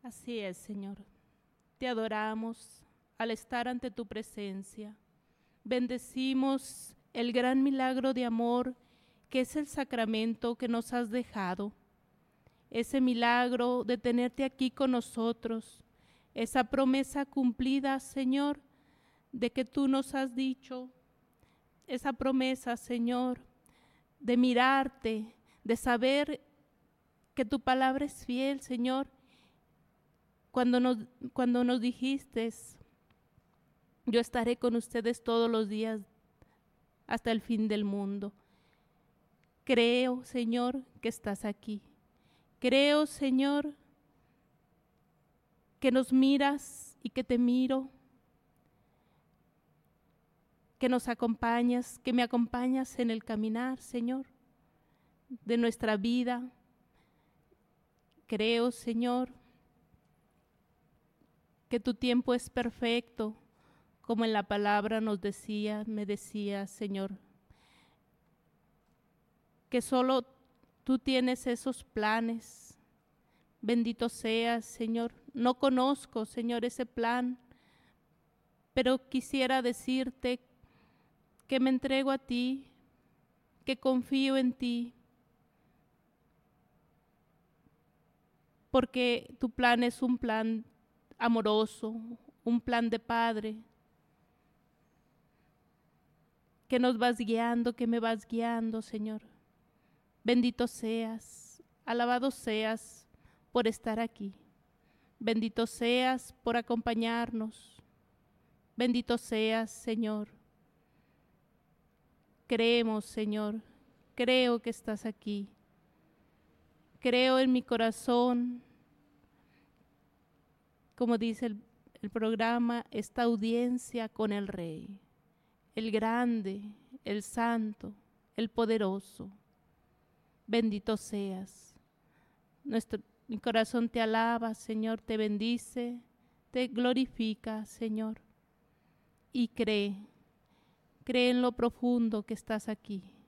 Así es, Señor. Te adoramos al estar ante tu presencia. Bendecimos el gran milagro de amor que es el sacramento que nos has dejado. Ese milagro de tenerte aquí con nosotros. Esa promesa cumplida, Señor, de que tú nos has dicho. Esa promesa, Señor, de mirarte, de saber que tu palabra es fiel, Señor. Cuando nos dijiste, yo estaré con ustedes todos los días hasta el fin del mundo. Creo, Señor, que estás aquí. Creo, Señor, que nos miras y que te miro, que nos acompañas, que me acompañas en el caminar, Señor, de nuestra vida. Creo, Señor, que tu tiempo es perfecto, como en la palabra nos decía, me decía, Señor, que solo tú tienes esos planes. Bendito seas, Señor. No conozco, Señor, ese plan, pero quisiera decirte que me entrego a ti, que confío en ti, porque tu plan es un plan amoroso, un plan de Padre, que nos vas guiando, que me vas guiando, Señor. Bendito seas, alabado seas por estar aquí. Bendito seas por acompañarnos. Bendito seas, Señor. Creemos, Señor, creo que estás aquí. Creo en mi corazón, como dice el programa, esta audiencia con el Rey, el grande, el santo, el poderoso. Bendito seas. Mi corazón te alaba, Señor, te bendice, te glorifica, Señor. Y cree en lo profundo que estás aquí.